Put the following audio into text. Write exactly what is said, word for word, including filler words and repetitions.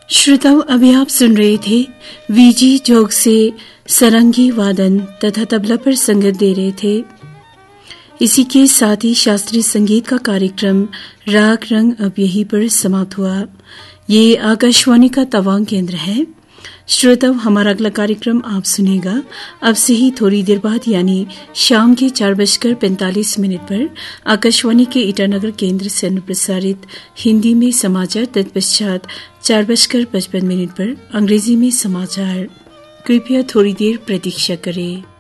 श्रोताओं, अभी आप सुन रहे थे वीजी जोग से सरंगी वादन तथा तबला पर संगत दे रहे थे। इसी के साथ ही शास्त्रीय संगीत का कार्यक्रम राग रंग अब यहीं पर समाप्त हुआ। ये आकाशवाणी का तवांग केंद्र है। श्रोताओं, हमारा अगला कार्यक्रम आप सुनेगा अब से ही थोड़ी देर बाद, यानी शाम के चार बजकर पैंतालीस मिनट पर आकाशवाणी के ईटानगर केंद्र से प्रसारित हिंदी में समाचार। तत्पश्चात चार बजकर पचपन मिनट पर अंग्रेजी में समाचार। कृपया थोड़ी देर प्रतीक्षा करें।